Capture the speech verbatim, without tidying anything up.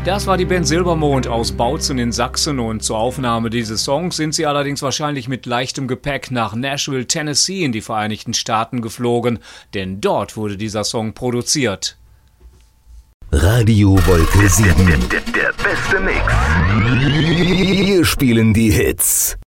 Das war die Band Silbermond aus Bautzen in Sachsen und zur Aufnahme dieses Songs sind sie allerdings wahrscheinlich mit leichtem Gepäck nach Nashville, Tennessee in die Vereinigten Staaten geflogen, denn dort wurde dieser Song produziert. Radio Wolke sieben. Der, der, der beste Mix. Wir spielen die Hits.